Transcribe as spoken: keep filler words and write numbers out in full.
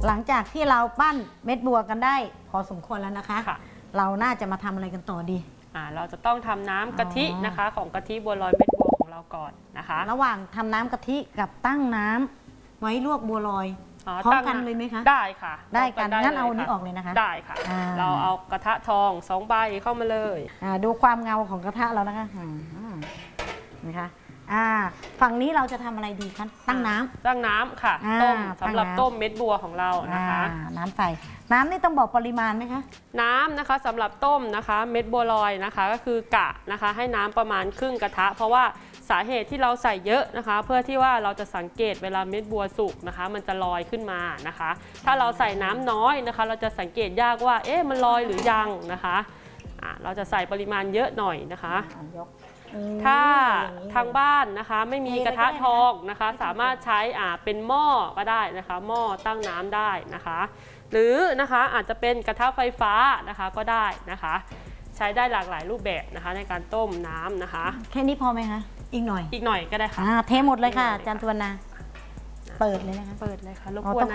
หลังจากที่เราปั้นเม็ดบัวกันได้พอสมควรแล้วนะคะค่ะเราน่าจะมาทำอะไรกันต่อดีอ่าเราจะต้องทำน้ำกะทินะคะของกะทิบัวลอยเม็ดบัวของเราก่อนนะคะระหว่างทำน้ำกะทิกับตั้งน้ำไว้ลวกบัวลอยพร้อมกันเลยไหมคะได้ค่ะได้กันงั้นเอานี้ออกเลยนะคะได้ค่ะเราเอากระทะทองสองใบเข้ามาเลยดูความเงาของกระทะเรานะคะนะคะอ่าฝั่งนี้เราจะทำอะไรดีคะตั้งน้ำตั้งน้ำค่ะต้มสำหรับต้มเม็ดบัวของเรานะคะน้ำใส่น้ำนี่ต้องบอกปริมาณไหมคะน้ำนะคะสำหรับต้มนะคะเม็ดบัวลอยนะคะก็คือกะนะคะให้น้ำประมาณครึ่งกระทะเพราะว่าสาเหตุที่เราใส่เยอะนะคะเพื่อที่ว่าเราจะสังเกตเวลาเม็ดบัวสุกนะคะมันจะลอยขึ้นมานะคะถ้าเราใส่น้ำน้อยนะคะเราจะสังเกตยากว่าเอ๊ะมันลอยหรือยังนะคะอ่าเราจะใส่ปริมาณเยอะหน่อยนะคะถ้าทางบ้านนะคะไม่มีกระทะทองนะคะสามารถใช้อ่าเป็นหม้อก็ได้นะคะหม้อตั้งน้ำได้นะคะหรือนะคะอาจจะเป็นกระทะไฟฟ้านะคะก็ได้นะคะใช้ได้หลากหลายรูปแบบนะคะในการต้มน้ำนะคะแค่นี้พอไหมคะอีกหน่อยอีกหน่อยก็ได้ค่ะเทหมดเลยค่ะอาจารย์สุวรรณาเปิดเลยนะคะเปิดเลยค่ะรบกวน